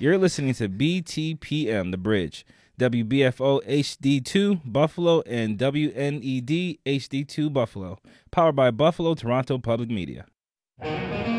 You're listening to BTPM, The Bridge, WBFO HD2 Buffalo, and WNED HD2 Buffalo, powered by Buffalo Toronto Public Media.